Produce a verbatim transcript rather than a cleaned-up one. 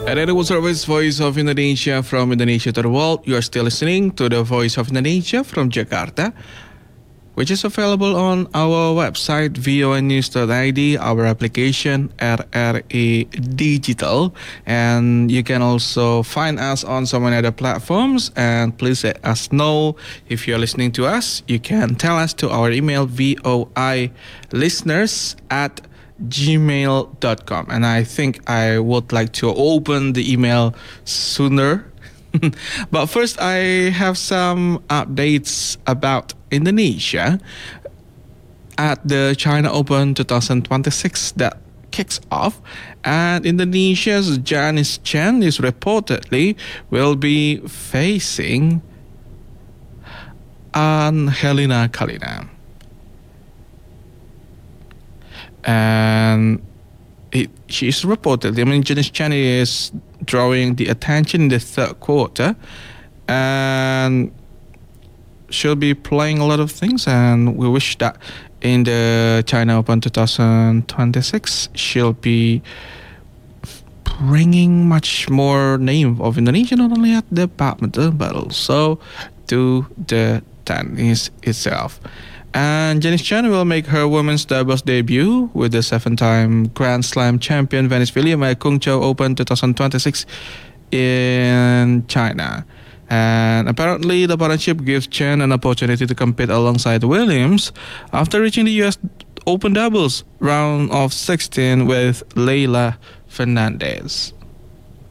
And it was always Voice of Indonesia from Indonesia to the world. You are still listening to the Voice of Indonesia from Jakarta, which is available on our website v o n news dot i d, our application R R E Digital, and you can also find us on so many other platforms. And please let us know if you're listening to us. You can tell us to our email voi listeners at gmail dot com, and I think I would like to open the email sooner. But first, I have some updates about Indonesia at the China Open twenty twenty-six that kicks off, and Indonesia's Janice Chen is reportedly will be facing Angelina Kalina. And it, she is reportedly, I mean, Janice Chen is drawing the attention in the third quarter, and she'll be playing a lot of things, and we wish that in the China Open twenty twenty-six she'll be bringing much more name of Indonesia, not only at the badminton but also to the tennis itself. And Janice Chen will make her women's doubles debut with the seven-time Grand Slam champion Venus Williams at Guangzhou Open twenty twenty-six in China. And apparently the partnership gives Chen an opportunity to compete alongside Williams after reaching the U S Open doubles round of sixteen with Leylah Fernandez.